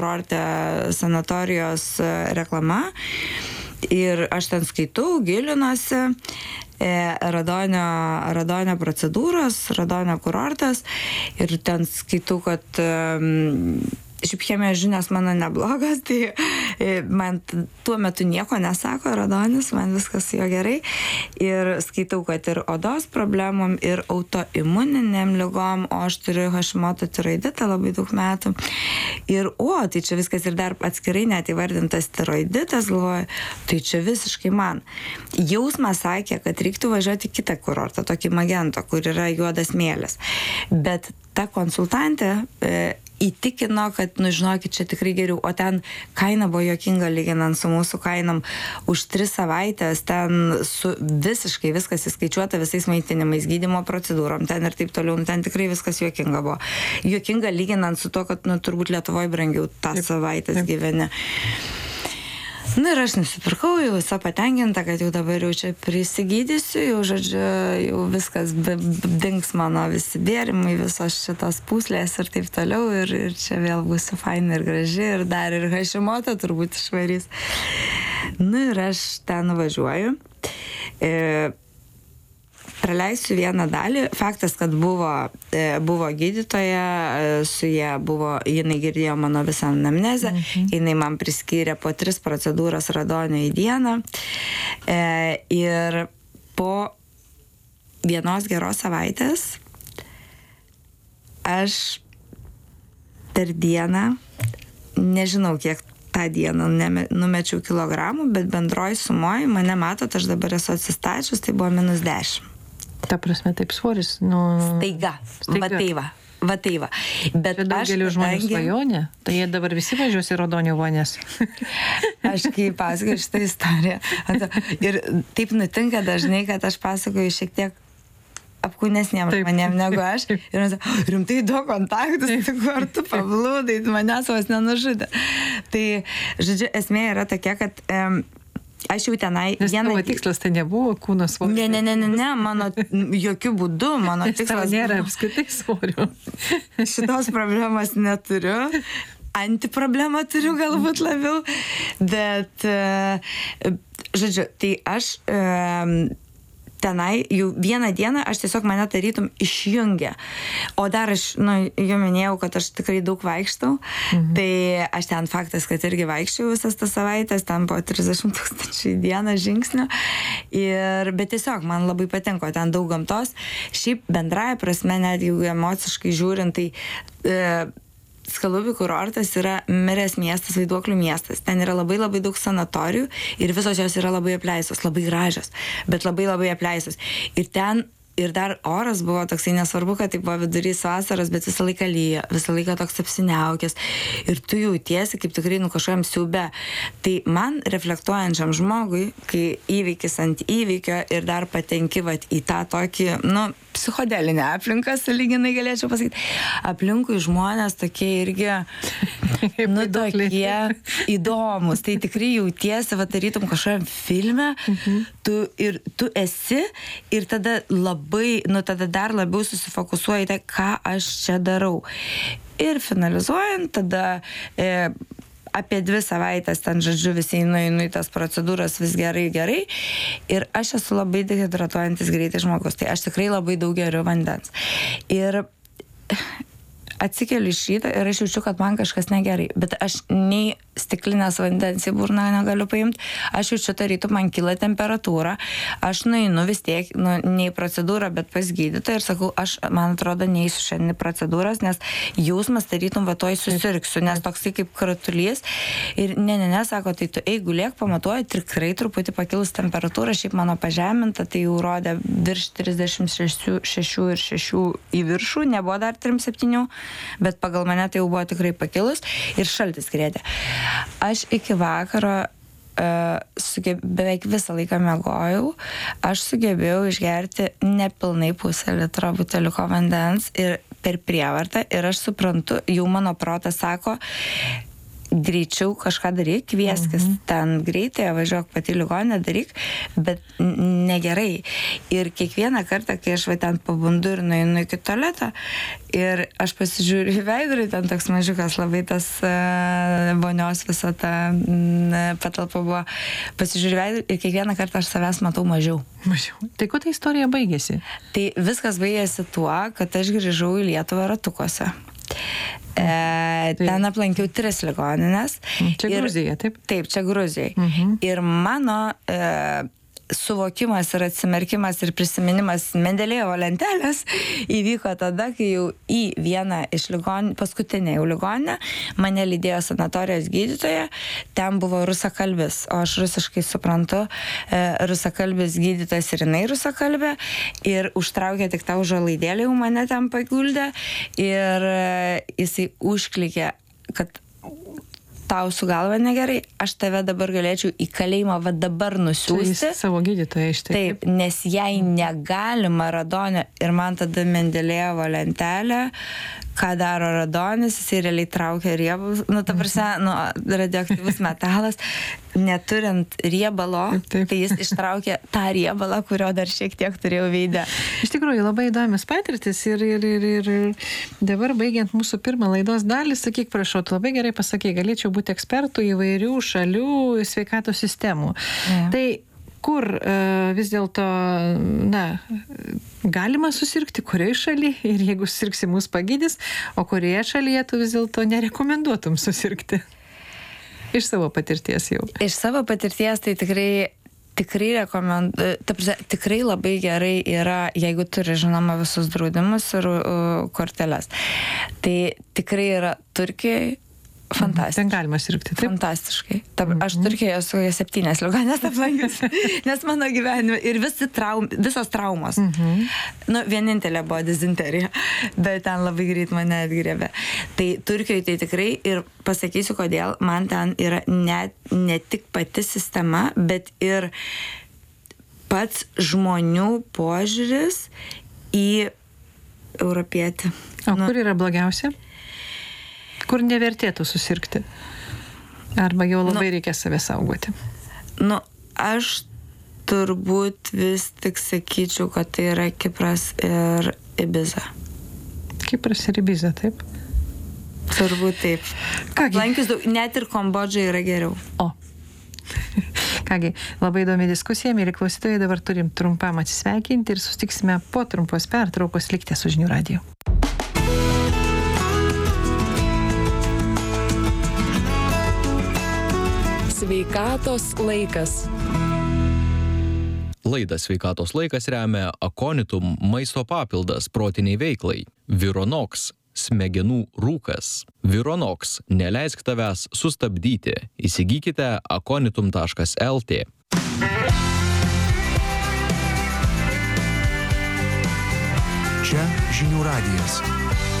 kurorte sanatorijos reklama ir aš ten skaitau, gilinuosi. Radonio procedūros, Radonio kurortas ir ten skaitau, kad šiaip chemijos žinios mano neblogas, tai man tuo metu nieko nesako Radonis, man viskas su jo gerai. Ir skaitau, kad ir odos problemom, ir autoimuninėm ligom, o aš turiu Hashimoto tiroiditą labai daug metų. Ir, tai čia viskas ir dar atskirai net įvardintas tiroiditas, galvoju, tai čia visiškai man. Jausmas sakė, kad reiktų važiuoti kitą kurortą, tokį Magento, kur yra juodas mėlis. Bet ta konsultantė įtikino, kad, žinokit, čia tikrai geriau, o ten kaina buvo juokinga lyginant su mūsų kainom. Už 3 savaitės ten su visiškai viskas įskaičiuota visais maitinimais, gydymo procedūrom, ten ir taip toliau, ten tikrai viskas juokinga buvo. Juokinga lyginant su to, kad, turbūt Lietuvoje brangiau tą savaitės gyveni. Ir aš nusipirkau, jau visą patenkinta, kad jau dabar jau čia prisigydysiu, jau, žodžiu, jau viskas dings mano visi bėrimai, visos šitos pūslės ir taip toliau, ir čia vėl būsiu faina ir graži, ir dar ir Hashimoto turbūt išvarys. Ir aš ten važiuoju. Praleisiu vieną dalį. Faktas, kad buvo gydytoja, su ją jinai girdėjo mano visą anamnezę, jinai man priskyrė po 3 procedūras Radonio į dieną. Ir po vienos geros savaitės aš per dieną, nežinau kiek tą dieną numečiau kilogramų, bet bendroj sumoj, mane matot, aš dabar esu atsistačius, tai buvo -10. Ta prasme, taip svoris, Staiga. Va tai va. Bet čia daugelių žmonių svajonė, tai jie dabar visi važiuos į Radonio vonės. Aš kai pasakoju šitą istoriją. Ir taip nutinka dažnai, kad aš pasakoju šiek tiek apkūnesniem žmonėm negu aš. Ir rimtai daug kontaktus, ar tu pablūdai, manęs vos nenužudė. Tai, žodžiu, esmė yra tokia, kad aš jau tenai... Nes tavo tikslas tai nebuvo kūno svoris. Ne, mano jokių būdų, mano tikslas... nėra apskritai svorių. Šitos problemos neturiu. Antiproblemą turiu galbūt labiau. Bet, žodžiu, tai aš... tenai jau vieną dieną aš tiesiog mane tarytum išjungė. O dar aš, jau minėjau, kad aš tikrai daug vaikštau, tai aš ten faktas, kad irgi vaikščiau visas tas savaitės, ten po 30 000 į dieną žingsnių. Bet tiesiog man labai patinko, ten daug gamtos. Šiaip bendraja prasme, net jau emociškai žiūrint, tai Skalubių kurortas yra miręs miestas, vaiduoklių miestas. Ten yra labai labai daug sanatorijų ir visos jos yra labai apleistos, labai gražios, bet labai labai apleistos. Ir ten ir dar oras buvo toksai, nesvarbu, kad tai buvo vidurys vasaros, bet visą laiką lyja, visą laiką toks apsiniaukęs. Ir tu jautiesi kaip tikrai kažkokiam siaube. Tai man reflektuojančiam žmogui, kai įvykis ant įvykio ir dar patenki į tą tokį, psichodelinę aplinką, sąlyginai galėčiau pasakyti. Aplinkui žmonės tokie irgi, tokie įdomus. Tai tikrai jautiesi, tarytum kažkokiam filme, tu esi ir tada tada dar labiau susifokusuoji tai, ką aš čia darau. Ir finalizuojant, tada apie 2 savaitės ten, žodžiu, visi einu į tas procedūras vis gerai. Ir aš esu labai dehidratuojantis greitai žmogus. Tai aš tikrai labai daug geriu vandens. Ir atsikeliu iš ryto ir aš jaučiu, kad man kažkas negerai. Bet aš nei stiklinės vandens į burną negaliu paimti. Aš jaučiu, tarytum, man kyla temperatūra. Aš nueinu vis tiek, ne į procedūrą, bet pas gydytoją ir sakau, man atrodo, neįsiu šiandien procedūros, nes jausmas, tarytum, toj susirgsiu, nes toksai kaip kratulys. Ir ne, sako, tai tu gulėk, pamatuoji, tikrai truputį pakilus temperatūra, šiaip mano pažeminta, tai jau rodė virš 36 ir 6 į viršų, nebuvo dar 37, bet pagal mane tai jau buvo tikrai pakilus ir šaltis grėdė. Aš iki vakaro beveik visą laiką miegojau, aš sugebėjau išgerti nepilnai 0,5 litro buteliuko vandens ir per prievartą ir aš suprantu, jau mano protas sako, greičiau kažką daryk, kvieskis ten greitai, važiuok pati ligoninę, daryk, bet negerai. Ir kiekvieną kartą, kai aš ten pabundu ir nueinu iki tualeto, ir aš pasižiūriu į veidrodį, ten toks mažiukas, labai tas vonios visa ta patalpa buvo, pasižiūriu į veidrodį ir kiekvieną kartą aš savęs matau mažiau. Tai kuo ta istorija baigėsi? Tai viskas baigėsi tuo, kad aš grįžau į Lietuvą ratukuose. Ten aplankiau 3 ligoninės. Čia Gruzija, taip? Taip, čia Gruzijai. Ir mano suvokimas ir atsimerkimas ir prisiminimas Mendelėjevo lentelės įvyko tada, kai jau į vieną iš ligoninių, paskutinę jau ligoninę, mane lydėjo sanatorijos gydytoja, ten buvo rusakalbis, o aš rusiškai suprantu, rusakalbis gydytojas ir jinai rusakalbė, ir užtraukė tik tą užuolaidėlį, jau mane ten paguldė, ir jisai užklikė, kad tau su galva negerai, aš tave dabar galėčiau į kalėjimą va dabar nusiųsti. Savo gydytoją iš tai. Taip, nes jai negalima radonio, ir man tada Mendelėjevo lentelė, ką daro radonis, jisai realiai traukia riebalus, ta prasme, radioaktyvus metalas, neturint riebalo, tai jis ištraukė tą riebalą, kurio dar šiek tiek turėjau veide. Iš tikrųjų, labai įdomios patirtis ir dabar baigiant mūsų pirmą laidos dalį, sakyk, prašau, tu labai gerai pasakei, galėčiau būti ekspertų įvairių šalių sveikatos sistemų. Tai kur vis dėlto, galima susirgti, kurioje šalyje, ir jeigu susirgsi, mus pagydys, o kurioje šalyje tu vis dėlto nerekomenduotum susirgti? Iš savo patirties jau. Iš savo patirties tai tikrai rekomenduoju, tikrai labai gerai yra, jeigu turi, žinoma, visus draudimus ir korteles. Tai tikrai yra Turkijoje fantastiškai. Ten galima sirgti, taip? Fantastiškai. Aš Turkijoje esu 7 ligoninės aplankius, nes mano gyvenime ir visos traumos. Vienintelė buvo dizenterija, bet ten labai greit mane atgriebė. Tai Turkijoje tai tikrai, ir pasakysiu kodėl, man ten yra ne tik pati sistema, bet ir pats žmonių požiūris į europietį. O kur yra blogiausia? Kur nevertėtų susirgti? Arba jau labai reikia save saugoti? Aš turbūt vis tik sakyčiau, kad tai yra Kipras ir Ibiza. Kipras ir Ibiza, taip? Turbūt taip. Aplankius daug, net ir Kambodža yra geriau. O. Kągi, labai įdomi diskusija, mėly klausytojai, dabar turim trumpam atsisveikinti ir susitiksime po trumpos pertraukos. Likite su Žinių radiju. Sveikatos laikas. Laidą Sveikatos laikas remia Aconitum maisto papildas protiniai veiklai. Vironox smegenų rūkas. Vironox neleisk tavęs sustabdyti. Įsigykite aconitum.lt. Čia Žinių radijas.